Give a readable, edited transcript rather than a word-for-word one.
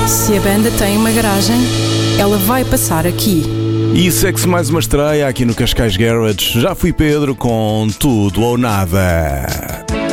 Se a banda tem uma garagem, ela vai passar aqui. E segue-se mais uma estreia aqui no Cascais Garage. Já fui Pedro com Tudo ou Nada.